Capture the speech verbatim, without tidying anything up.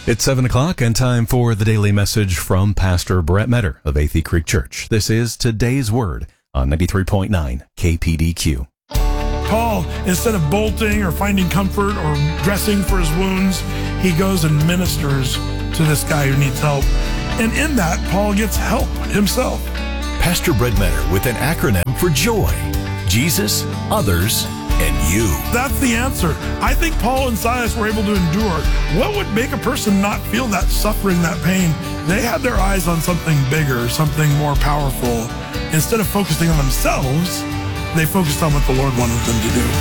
It's seven o'clock and time for the daily message from Pastor Brett Metter of Athey Creek Church. This is today's word on ninety-three point nine K P D Q. Paul, instead of bolting or finding comfort or dressing for his wounds, he goes and ministers to this guy who needs help. And in that, Paul gets help himself. Pastor Brett Metter with an acronym for JOY. Jesus, others, and you. That's the answer. I think Paul and Silas were able to endure. What would make a person not feel that suffering, that pain? They had their eyes on something bigger, something more powerful. Instead of focusing on themselves, they focused on what the Lord wanted them to do.